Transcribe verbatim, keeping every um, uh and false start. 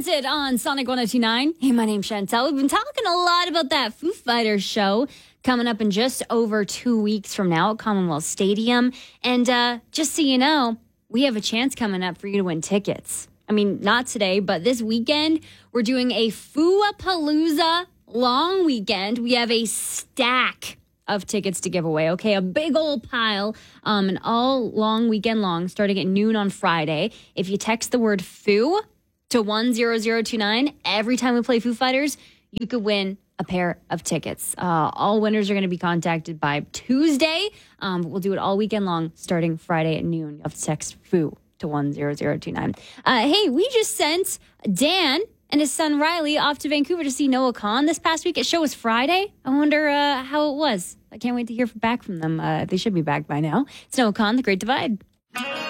Haunted on Sonic one oh two point nine. Hey, my name's Chantel. We've been talking a lot about that Foo Fighters show coming up in just over two weeks from now at Commonwealth Stadium. And uh, just so you know, we have a chance coming up for you to win tickets. I mean, not today, but this weekend, we're doing a Foo-a-Palooza long weekend. We have a stack of tickets to give away, okay? A big old pile, um, and all long weekend long, starting at noon on Friday. If you text the word Foo to one zero zero two nine, every time we play Foo Fighters, you could win a pair of tickets. Uh, all winners are going to be contacted by Tuesday. Um, but we'll do it all weekend long, starting Friday at noon. You have to text Foo to one zero zero two nine. Uh, hey, we just sent Dan and his son Riley off to Vancouver to see Noah Kahan this past week. His show was Friday. I wonder uh, how it was. I can't wait to hear back from them. Uh, they should be back by now. It's Noah Kahan, The Great Divide.